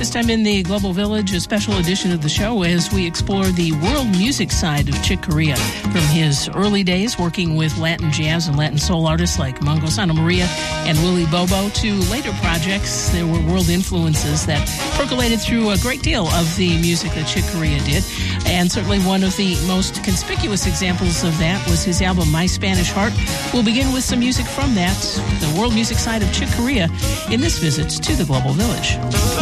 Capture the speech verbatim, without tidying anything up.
This time in the Global Village, a special edition of the show as we explore the world music side of Chick Corea. From his early days working with Latin jazz and Latin soul artists like Mongo Santa Maria and Willie Bobo to later projects, there were world influences that percolated through a great deal of the music that Chick Corea did. And certainly one of the most conspicuous examples of that was his album My Spanish Heart. We'll begin with some music from that, the world music side of Chick Corea, in this visit to the Global Village.